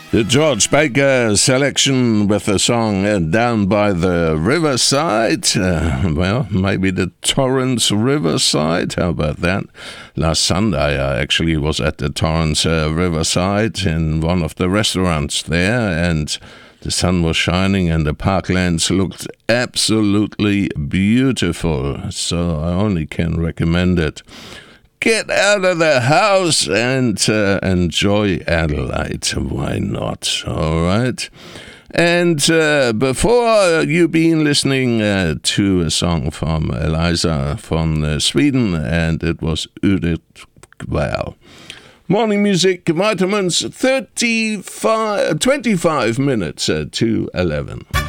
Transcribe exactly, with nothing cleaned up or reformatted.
The George Baker selection with the song uh, Down by the Riverside. Uh, well, maybe the Torrance Riverside. How about that? Last Sunday, I actually was at the Torrance uh, Riverside in one of the restaurants there, and the sun was shining and the parklands looked absolutely beautiful. So I only can recommend it. Get out of the house and uh, enjoy Adelaide. Why not? All right. And uh, before you've been listening uh, to a song from Eliza from uh, Sweden, and it was Udit Kval. Morning Music Vitamins, thirty-five, twenty-five minutes uh, to eleven.